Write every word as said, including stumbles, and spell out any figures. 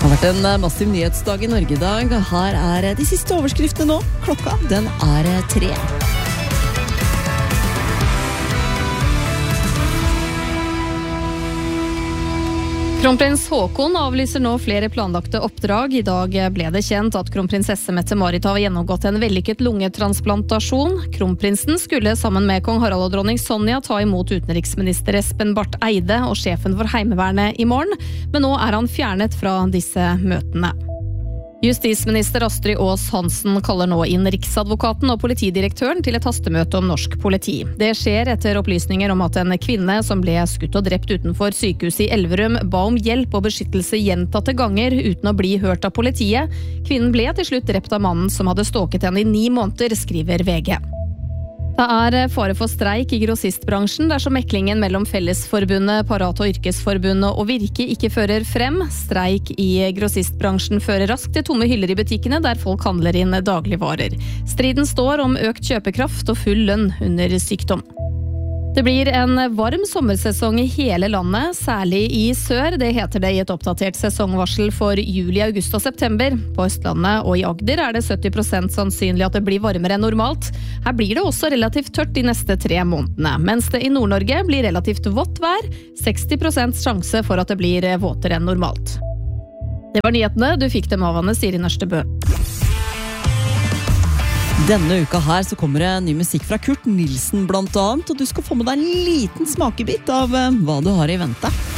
Det har vært en massiv nyhetsdag i Norge i dag. Her er de siste overskriftene nå. Klokka, den er tre. Kronprins Håkon avlyser nå flere planlagte oppdrag. I dag ble det kjent at kronprinsesse Mette-Marit har gjennomgått en vellykket lungetransplantasjon. Kronprinsen skulle sammen med kong Harald og dronning Sonja ta imot utenriksminister Espen Barth Eide og sjefen for Heimevernet i morgen, men nå er han fjernet fra disse møtene. Justisminister Astrid Aas Hansen kaller nå inn Riksadvokaten og politidirektøren til et hastemøte om norsk politi. Det skjer etter opplysninger om at en kvinne som ble skutt og drept utenfor sykehuset i Elverum ba om hjelp og beskyttelse gjentatte ganger uten å bli hørt av politiet. Kvinnen ble til slutt drept av mannen som hadde stalket henne i ni måneder, skriver V G. Det er fare for streik i grossistbransjen dersom meklingen mellom Fellesforbundet, Parat og Yrkesforbundet og Virke ikke fører frem. Streik i grossistbransjen fører raskt til tomme hyller i butikkene der folk handler inn dagligvarer. Striden står om økt kjøpekraft og full lønn under sykdom. Det blir en varm sommersesong i hele landet, særlig i sør. Det heter det i et oppdatert sesongvarsel for juli, august og september. På Østlandet og i Agder er det sytti prosent sannsynlig at det blir varmere enn normalt. Her blir det også relativt tørt de neste tre månedene, mens det i Nord-Norge blir relativt vått vær. seksti prosent sjanse for at det blir våtere enn normalt. Det var nyhetene. Du fikk dem av Anne Siri Nørstebø. Denne uka her så kommer det ny musikk fra Kurt Nilsen blant annet, og du skal få med deg en liten smakebit av hva du har i vente.